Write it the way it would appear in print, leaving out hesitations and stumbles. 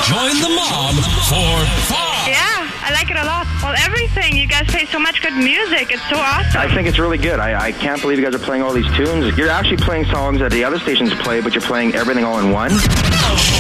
Join the mob for fun. Yeah, I like it a lot. Well, everything. You guys play so much good music. It's so awesome. I think it's really good. I can't believe you guys are playing all these tunes. You're actually playing songs that the other stations play, but you're playing everything all in one.